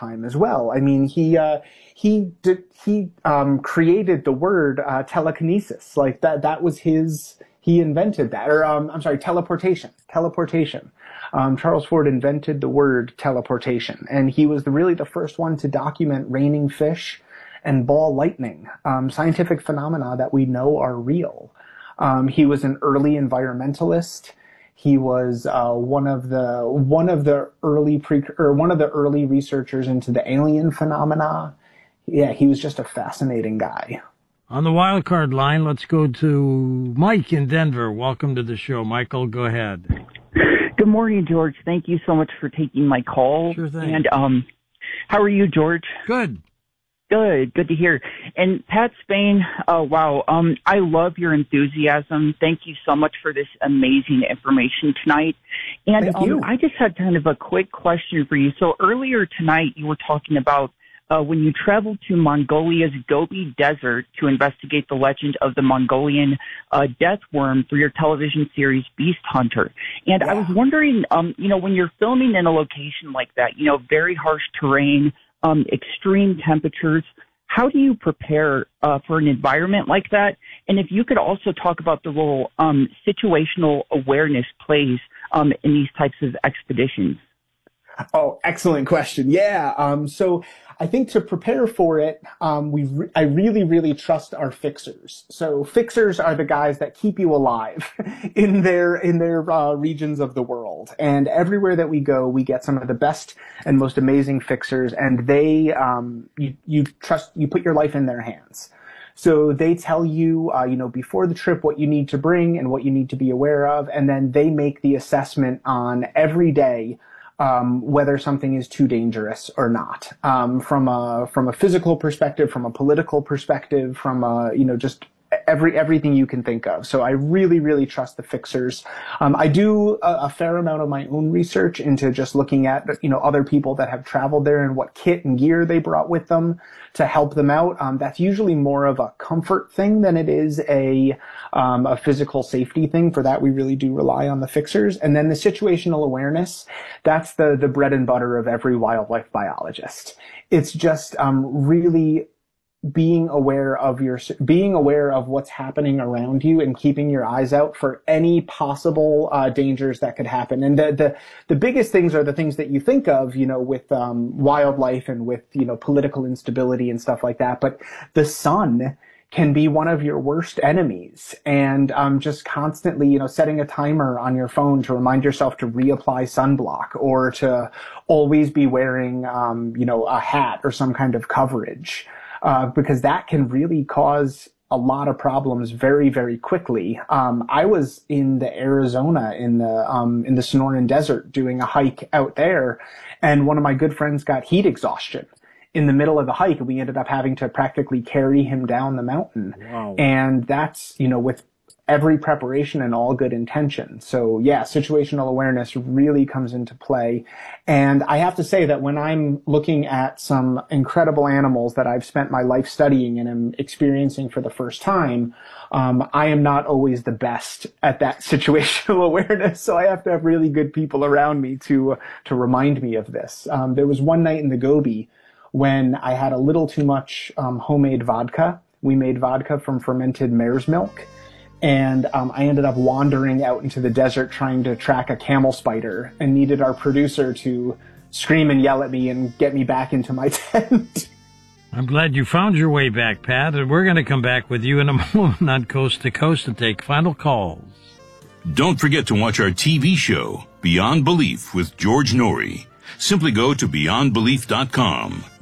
time as well. I mean, he created the word telekinesis. Like that was he invented that. Or I'm sorry, teleportation. Charles Fort invented the word teleportation, and he was really the first one to document raining fish and ball lightning, scientific phenomena that we know are real. He was an early environmentalist. He was one of the early researchers into the alien phenomena. Yeah, he was just a fascinating guy. On the wildcard line, let's go to Mike in Denver. Welcome to the show, Michael. Go ahead. Good morning, George. Thank you so much for taking my call. Sure thing. And how are you, George? Good. Good to hear. And Pat Spain, wow, I love your enthusiasm. Thank you so much for this amazing information tonight. And Thank you. I just had kind of a quick question for you. So earlier tonight, you were talking about when you traveled to Mongolia's Gobi Desert to investigate the legend of the Mongolian death worm for your television series Beast Hunter. And I was wondering, when you're filming in a location like that, very harsh terrain, extreme temperatures, how do you prepare for an environment like that? And if you could also talk about the role situational awareness plays in these types of expeditions. Oh, excellent question. Yeah. So I think to prepare for it, I really, really trust our fixers. So fixers are the guys that keep you alive in their regions of the world. And everywhere that we go, we get some of the best and most amazing fixers, and they, you put your life in their hands. So they tell you, before the trip what you need to bring and what you need to be aware of, and then they make the assessment on every day whether something is too dangerous or not, from a physical perspective, from a political perspective, from just everything you can think of. So I really, really trust the fixers. I do a fair amount of my own research into just looking at, other people that have traveled there and what kit and gear they brought with them to help them out. That's usually more of a comfort thing than it is a physical safety thing. For that, we really do rely on the fixers. And then the situational awareness, that's the bread and butter of every wildlife biologist. It's just really being aware of what's happening around you and keeping your eyes out for any possible dangers that could happen. And the biggest things are the things that you think of, with wildlife and with political instability and stuff like that. But the sun can be one of your worst enemies, and just constantly setting a timer on your phone to remind yourself to reapply sunblock, or to always be wearing a hat or some kind of coverage. Because that can really cause a lot of problems very, very quickly. I was in the Arizona in the Sonoran Desert doing a hike out there, and one of my good friends got heat exhaustion in the middle of the hike, and we ended up having to practically carry him down the mountain. Wow. And that's, with every preparation and all good intention. So yeah, situational awareness really comes into play. And I have to say that when I'm looking at some incredible animals that I've spent my life studying and am experiencing for the first time, I am not always the best at that situational awareness. So I have to have really good people around me to remind me of this. There was one night in the Gobi when I had a little too much homemade vodka. We made vodka from fermented mare's milk. And I ended up wandering out into the desert trying to track a camel spider, and needed our producer to scream and yell at me and get me back into my tent. I'm glad you found your way back, Pat, and we're going to come back with you in a moment on Coast to Coast to take final calls. Don't forget to watch our TV show, Beyond Belief with George Norrie. Simply go to beyondbelief.com.